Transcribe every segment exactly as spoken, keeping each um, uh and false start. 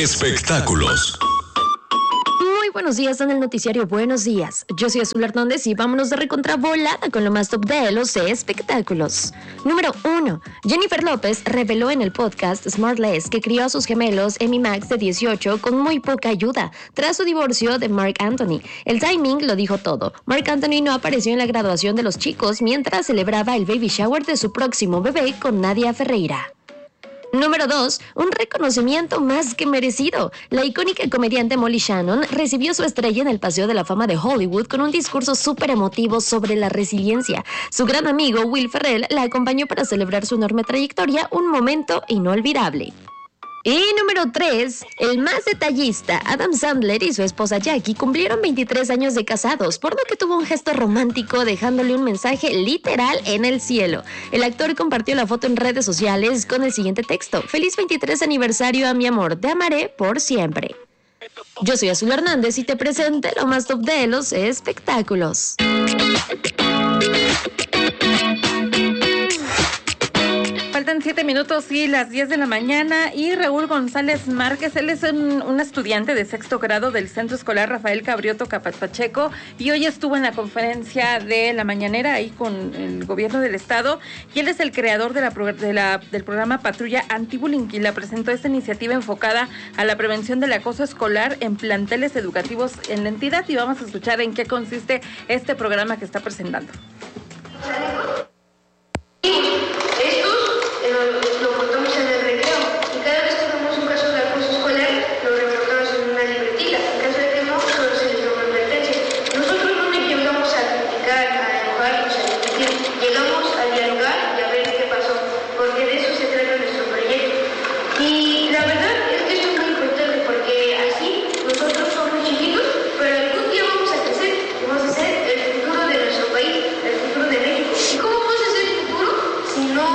Espectáculos. Muy buenos días en el noticiario Buenos Días. Yo soy Azul Hernández y vámonos de recontravolada con lo más top de los espectáculos. Número uno. Jennifer López reveló en el podcast Smartless que crió a sus gemelos Emmy Max de dieciocho con muy poca ayuda tras su divorcio de Marc Anthony. El timing lo dijo todo. Marc Anthony no apareció en la graduación de los chicos mientras celebraba el baby shower de su próximo bebé con Nadia Ferreira. Número dos. Un reconocimiento más que merecido. La icónica comediante Molly Shannon recibió su estrella en el Paseo de la Fama de Hollywood con un discurso súper emotivo sobre la resiliencia. Su gran amigo Will Ferrell la acompañó para celebrar su enorme trayectoria, un momento inolvidable. Y número tres, el más detallista, Adam Sandler y su esposa Jackie cumplieron veintitrés años de casados, por lo que tuvo un gesto romántico dejándole un mensaje literal en el cielo. El actor compartió la foto en redes sociales con el siguiente texto: feliz veintitrés aniversario a mi amor, te amaré por siempre. Yo soy Azul Hernández y te presento lo más top de los espectáculos. Faltan siete minutos y las diez de la mañana y Raúl González Márquez, él es un, un estudiante de sexto grado del Centro Escolar Rafael Cabrioto Pacheco y hoy estuvo en la conferencia de la mañanera ahí con el gobierno del estado y él es el creador de la, de la, del programa Patrulla Anti-Bullying y la presentó esta iniciativa enfocada a la prevención del acoso escolar en planteles educativos en la entidad y vamos a escuchar en qué consiste este programa que está presentando. Lo contamos en el recreo y cada vez que vemos un caso de acoso escolar lo reportamos en una libretita. En caso de que no, solo se les da una advertencia. Nosotros no nos llegamos a criticar, a enojarnos, a discutir, llegamos a dialogar y a ver qué pasó, porque de eso se trata nuestro proyecto. Y la verdad es que esto es muy importante porque así nosotros somos chiquitos, pero algún día vamos a crecer y vamos a ser el futuro de nuestro país, el futuro de México. ¿Y cómo vamos a ser el futuro si no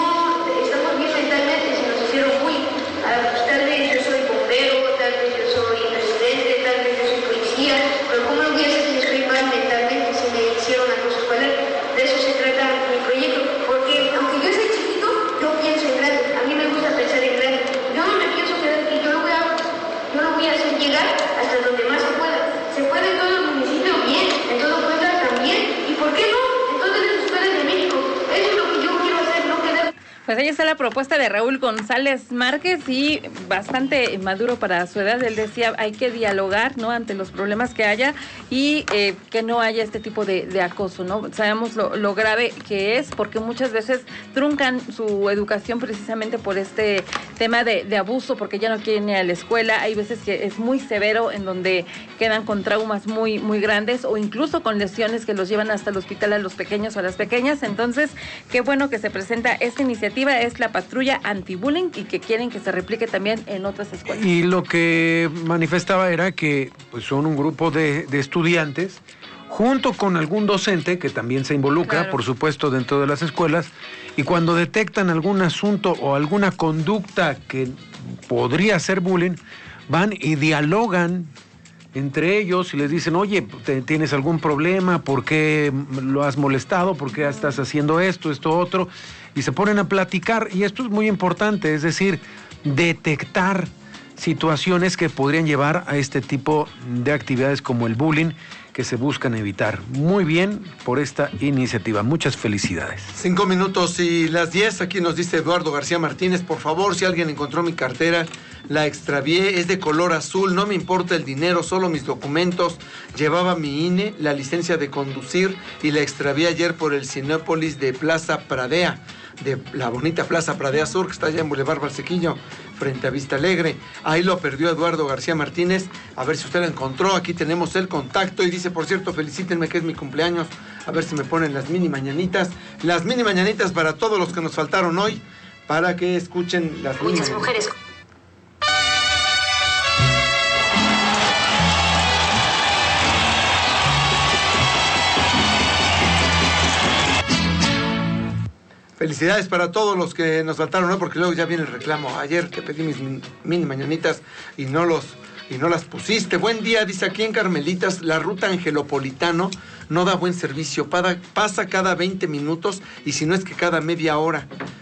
mentalmente se nos hicieron muy, uh, tal vez yo soy bombero, tal vez yo soy presidente, tal vez yo soy policía, pero ¿cómo no voy a ser si estoy mal mentalmente si me hicieron acoso escolar? De eso se trata mi proyecto, porque aunque yo soy chiquito, yo pienso en grande, a mí me gusta pensar en grande, yo no me pienso quedar aquí, yo lo voy a, yo lo voy a hacer llegar hasta donde más se pueda, se puede en todo el municipio bien, en todo Puebla también, y ¿por qué no? En todas las escuelas de México, eso es lo que yo quiero hacer, no quedar. Pues ahí está la propuesta de Raúl González Márquez y bastante maduro para su edad. Él decía, hay que dialogar, ¿no?, ante los problemas que haya y eh, que no haya este tipo de, de acoso, ¿no? Sabemos lo, lo grave que es porque muchas veces truncan su educación precisamente por este tema de, de abuso, porque ya no quieren ir a la escuela. Hay veces que es muy severo en donde quedan con traumas muy, muy grandes o incluso con lesiones que los llevan hasta el hospital a los pequeños o a las pequeñas. Entonces, qué bueno que se presenta esta iniciativa. Es la Patrulla Anti-Bullying y que quieren que se replique también en otras escuelas. Y lo que manifestaba era que pues, son un grupo de, de estudiantes junto con algún docente que también se involucra, claro, por supuesto, dentro de las escuelas, y cuando detectan algún asunto o alguna conducta que podría ser bullying, van y dialogan entre ellos y les dicen, oye, ¿tienes algún problema? ¿Por qué lo has molestado? ¿Por qué estás haciendo esto, esto, otro? Y se ponen a platicar, y esto es muy importante, es decir, detectar situaciones que podrían llevar a este tipo de actividades como el bullying que se buscan evitar. Muy bien por esta iniciativa, muchas felicidades. Cinco minutos y las diez, aquí nos dice Eduardo García Martínez, por favor, si alguien encontró mi cartera, la extravié, es de color azul, no me importa el dinero, solo mis documentos, llevaba mi I N E, la licencia de conducir y la extravié ayer por el Cinépolis de Plaza Pradea, de la bonita Plaza Pradea Sur, que está allá en Boulevard Valsequillo, frente a Vista Alegre. Ahí lo perdió Eduardo García Martínez. A ver si usted lo encontró. Aquí tenemos el contacto. Y dice, por cierto, felicítenme que es mi cumpleaños. A ver si me ponen las mini mañanitas. Las mini mañanitas para todos los que nos faltaron hoy, para que escuchen las mini Muchas mujeres. Felicidades para todos los que nos faltaron, ¿no? Porque luego ya viene el reclamo. Ayer te pedí mis mini mañanitas y no los y no las pusiste. Buen día, dice aquí en Carmelitas, la ruta Angelopolitano no da buen servicio. Pasa cada veinte minutos y si no es que cada media hora.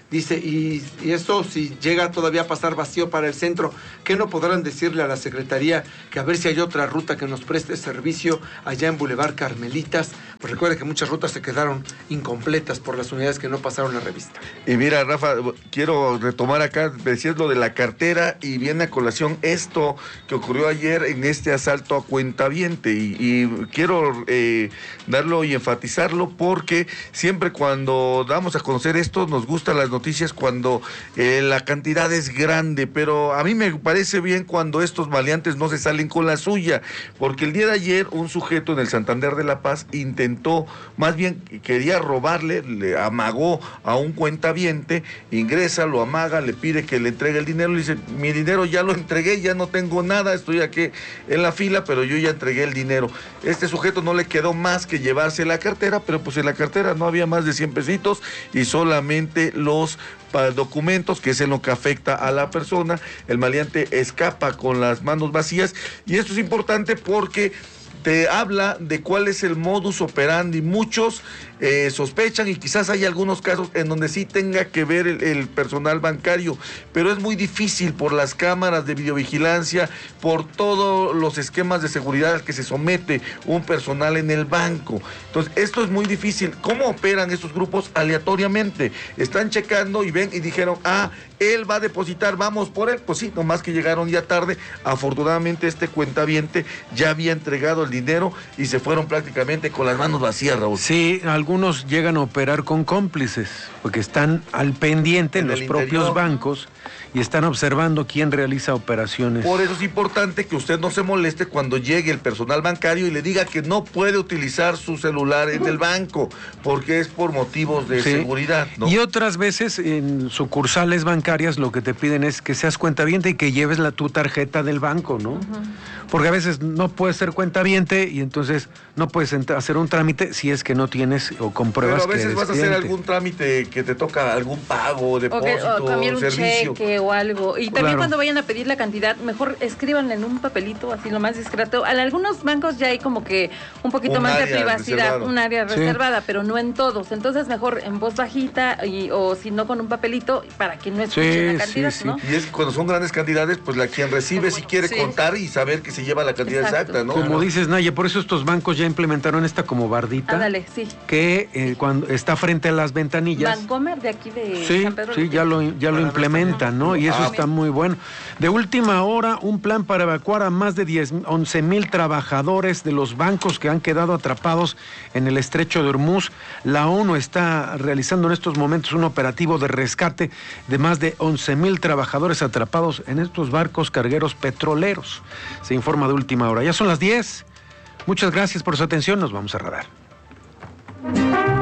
Dice, y, y esto si llega todavía a pasar vacío para el centro, ¿qué no podrán decirle a la Secretaría que a ver si hay otra ruta que nos preste servicio allá en Boulevard Carmelitas? Pues recuerde que muchas rutas se quedaron incompletas por las unidades que no pasaron la revista. Y mira, Rafa, quiero retomar acá, decías lo de la cartera y viene a colación esto que ocurrió ayer en este asalto a cuentaviente y, y quiero eh, darlo y enfatizarlo porque siempre cuando damos a conocer esto nos gustan las noticias cuando eh, la cantidad es grande, pero a mí me parece bien cuando estos maleantes no se salen con la suya, porque el día de ayer un sujeto en el Santander de La Paz intentó, más bien quería robarle, le amagó a un cuentaviente, ingresa, lo amaga, le pide que le entregue el dinero, le dice, mi dinero ya lo entregué, ya no tengo nada, estoy aquí en la fila, pero yo ya entregué el dinero. Este sujeto no le quedó más que llevarse la cartera, pero pues en la cartera no había más de cien pesitos y solamente los documentos, que es en lo que afecta a la persona. El maleante escapa con las manos vacías y esto es importante porque te habla de cuál es el modus operandi. Muchos eh, sospechan y quizás hay algunos casos en donde sí tenga que ver el, el personal bancario, pero es muy difícil por las cámaras de videovigilancia, por todos los esquemas de seguridad al que se somete un personal en el banco. Entonces, esto es muy difícil. ¿Cómo operan estos grupos? Aleatoriamente. Están checando y ven y dijeron, ah, él va a depositar, vamos por él. Pues sí, nomás que llegaron ya tarde. Afortunadamente este cuentaviente ya había entregado el dinero y se fueron prácticamente con las manos vacías, Raúl. Sí, algunos llegan a operar con cómplices, porque están al pendiente en, en los propios bancos y están observando quién realiza operaciones. Por eso es importante que usted no se moleste cuando llegue el personal bancario y le diga que no puede utilizar su celular en el banco, porque es por motivos de sí. seguridad, ¿no? Y otras veces en sucursales bancarias lo que te piden es que seas cuentaviente y que lleves la, tu tarjeta del banco, ¿no? Uh-huh. Porque a veces no puedes ser cuentaviente y entonces no puedes hacer un trámite si es que no tienes o compruebas que eres Pero a veces vas a hacer algún trámite que te toca algún pago, depósito, o, que, o cambiar un servicio. cheque o algo. Y también claro. cuando vayan a pedir la cantidad, mejor escríbanle en un papelito, así lo más discreto. En algunos bancos ya hay como que un poquito un más de privacidad, reservado. un área sí. reservada, pero no en todos. Entonces mejor en voz bajita y, o si no con un papelito para que no escuchen sí, la cantidad, sí, sí. ¿no? Y es cuando son grandes cantidades, pues la quien recibe si quiere sí. contar y saber que se lleva la cantidad Exacto. exacta, ¿no? Como claro. dices, Naya, por eso estos bancos ya implementaron esta como bardita. Ándale, sí. Que eh, cuando está frente a las ventanillas. Bancomer de aquí de sí, San Pedro. Sí, ya lo, ya lo implementan, ¿no? Y eso ah, está muy bueno. De última hora, un plan para evacuar a más de diez, once mil trabajadores de los bancos que han quedado atrapados en el estrecho de Hormuz. La ONU está realizando en estos momentos un operativo de rescate de más de once mil trabajadores atrapados en estos barcos cargueros petroleros. Se informa de última hora. Ya son las diez. Muchas gracias por su atención. Nos vamos a Radar.